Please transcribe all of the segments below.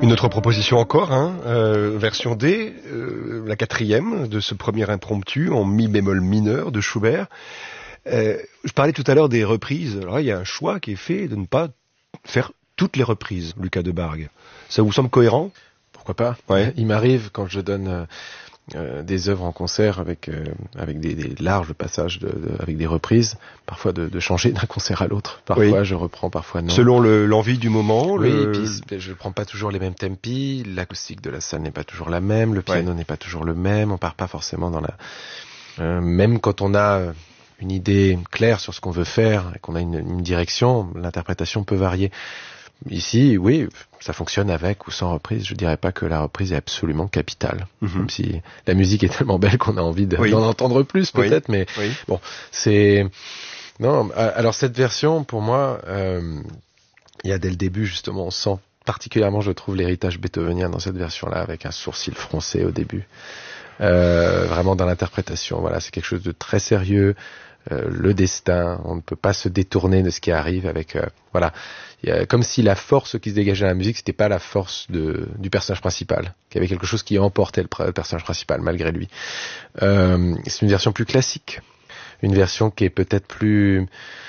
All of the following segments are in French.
Une autre proposition encore, version D, la 4e de ce premier impromptu en mi bémol mineur de Schubert. Je parlais tout à l'heure des reprises. Alors il y a un choix qui est fait de ne pas faire toutes les reprises, Lucas Debargue. Ça vous semble cohérent ? Pourquoi pas ? Ouais. Il m'arrive quand je donne des œuvres en concert avec des larges passages avec des reprises, parfois de changer d'un concert à l'autre. Parfois je reprends, parfois non. Selon l'envie du moment. Oui, et puis je prends pas toujours les mêmes tempi, l'acoustique de la salle n'est pas toujours la même, le piano n'est pas toujours le même, on part pas forcément dans la... même quand on a une idée claire sur ce qu'on veut faire et qu'on a une direction, l'interprétation peut varier. Ici, oui, ça fonctionne avec ou sans reprise. Je dirais pas que la reprise est absolument capitale. Même si la musique est tellement belle qu'on a envie d'en entendre plus, peut-être, mais bon, c'est... Non, alors cette version, pour moi, il y a dès le début, justement, on sent particulièrement, je trouve, l'héritage beethovenien dans cette version-là, avec un sourcil froncé au début. Vraiment dans l'interprétation, voilà, c'est quelque chose de très sérieux. Le destin, on ne peut pas se détourner de ce qui arrive avec voilà, comme si la force qui se dégageait à la musique, c'était pas la force du personnage principal, qu'il y avait quelque chose qui emportait le personnage principal malgré lui. C'est une version plus classique, une version qui est peut-être plus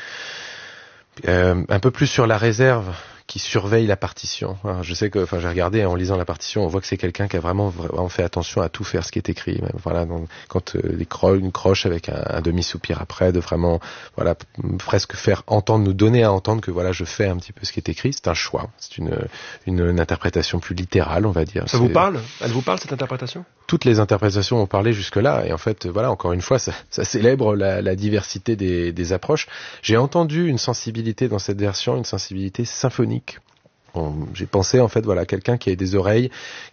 un peu plus sur la réserve, qui surveille la partition. Alors, je sais que, j'ai regardé en lisant la partition, on voit que c'est quelqu'un qui a vraiment fait attention à tout faire ce qui est écrit. Même, voilà, donc, quand une croche avec un demi-soupir après, de vraiment, voilà, presque nous donner à entendre que voilà, je fais un petit peu ce qui est écrit. C'est un choix. C'est une interprétation plus littérale, on va dire. Ça vous parle ? Elle vous parle, cette interprétation ? Toutes les interprétations ont parlé jusque-là, et en fait, voilà, encore une fois, ça célèbre la diversité des approches. J'ai entendu une sensibilité dans cette version, une sensibilité symphonique. J'ai pensé, en fait, voilà, quelqu'un qui a des oreilles,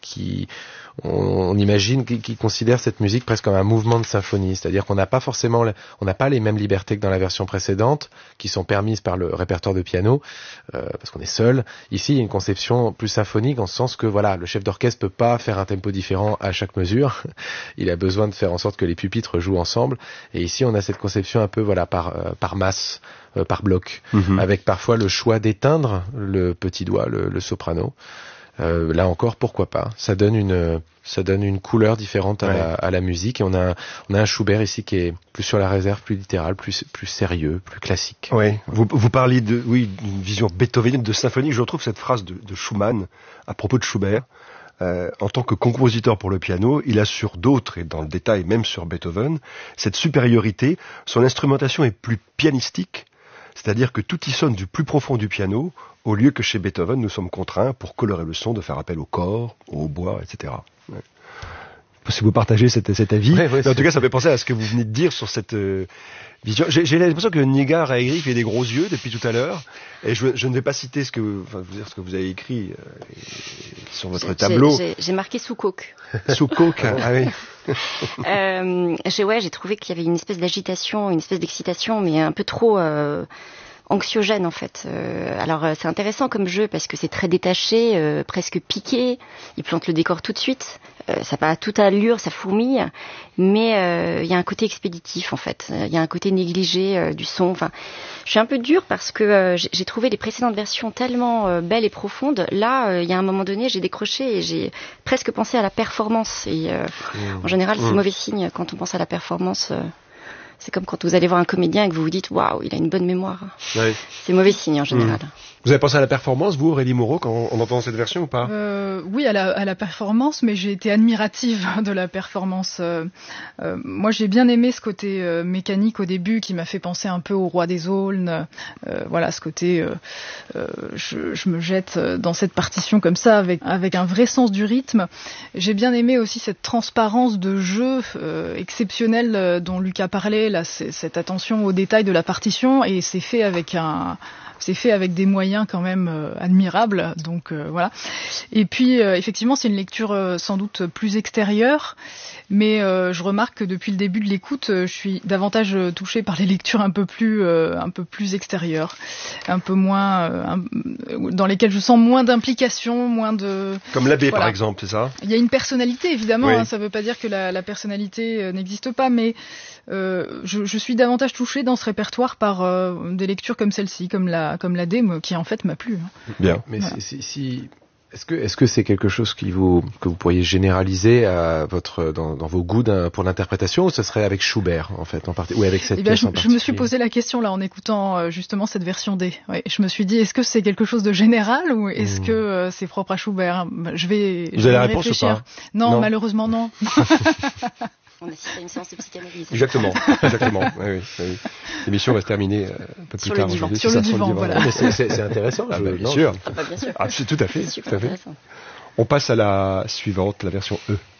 on imagine qui considère cette musique presque comme un mouvement de symphonie, c'est-à-dire qu'on n'a pas les mêmes libertés que dans la version précédente, qui sont permises par le répertoire de piano, parce qu'on est seul. Ici, il y a une conception plus symphonique, en ce sens que voilà, le chef d'orchestre peut pas faire un tempo différent à chaque mesure. Il a besoin de faire en sorte que les pupitres jouent ensemble. Et ici, on a cette conception un peu, voilà, par masse, par bloc, avec parfois le choix d'éteindre le petit doigt, le soprano. Là encore, pourquoi pas ? Ça donne une couleur différente à la musique, et on a un Schubert ici qui est plus sur la réserve, plus littéral, plus sérieux, plus classique. Oui. Vous parliez d'une vision beethovenienne de symphonie. Je retrouve cette phrase de Schumann à propos de Schubert. En tant que compositeur pour le piano, il a sur d'autres, et dans le détail même sur Beethoven, cette supériorité. Son instrumentation est plus pianistique, c'est-à-dire que tout y sonne du plus profond du piano, au lieu que chez Beethoven, nous sommes contraints, pour colorer le son, de faire appel au corps, au hautbois, etc. Ouais. Si vous partagez cet avis, mais en tout cas, ça fait penser à ce que vous venez de dire sur cette vision. J'ai l'impression que Nigar a écrit, il fait des gros yeux depuis tout à l'heure, et je ne vais pas citer ce que vous avez écrit sur votre tableau. J'ai marqué sous coke. Sous coke, ah oui. J'ai trouvé qu'il y avait une espèce d'agitation, une espèce d'excitation, mais un peu trop anxiogène en fait. Alors c'est intéressant comme jeu parce que c'est très détaché, presque piqué. Il plante le décor tout de suite. Ça part à toute allure, ça fourmille. Mais il y a un côté expéditif en fait. Il y a un côté négligé du son. Enfin, je suis un peu dure parce que j'ai trouvé les précédentes versions tellement belles et profondes. Là, il y a un moment donné, j'ai décroché et j'ai presque pensé à la performance. Et en général, c'est mauvais signe quand on pense à la performance. C'est comme quand vous allez voir un comédien et que vous vous dites « Waouh, il a une bonne mémoire ». Oui. C'est mauvais signe en général. Vous avez pensé à la performance, vous, Aurélie Moreau, quand on entend cette version ou pas ? Oui, à la performance, mais j'ai été admirative de la performance. Moi, j'ai bien aimé ce côté mécanique au début qui m'a fait penser un peu au Roi des Aulnes. Voilà, ce côté, je me jette dans cette partition comme ça, avec un vrai sens du rythme. J'ai bien aimé aussi cette transparence de jeu exceptionnelle dont Lucas parlait, là, cette attention aux détails de la partition, et c'est fait avec des moyens quand même admirables, donc voilà. Et puis effectivement, c'est une lecture sans doute plus extérieure, mais je remarque que depuis le début de l'écoute, je suis davantage touchée par les lectures un peu plus extérieures, un peu moins dans lesquelles je sens moins d'implication, moins de... Comme l'abbé, voilà. Par exemple, c'est ça ? Il y a une personnalité, évidemment, oui. Ça ne veut pas dire que la personnalité n'existe pas, mais je suis davantage touchée dans ce répertoire par des lectures comme celle-ci, comme la D, qui en fait m'a plu. Bien. Mais si Est-ce que c'est quelque chose que vous pourriez généraliser à dans vos goûts pour l'interprétation, ou ce serait avec Schubert en fait ou avec cette pièce en particulier? Je me suis posé la question là en écoutant justement cette version D. Ouais, je me suis dit, est-ce que c'est quelque chose de général ou est-ce que c'est propre à Schubert? Vous avez la réponse ou pas? Non, malheureusement non. On assiste à une séance de psychanalyse. Exactement. Oui. L'émission va se terminer un peu plus tard aujourd'hui. Sur le divan, voilà. Mais c'est intéressant. Bien sûr. Bien sûr. Tout à fait. C'est super intéressant. On passe à la suivante, la version E.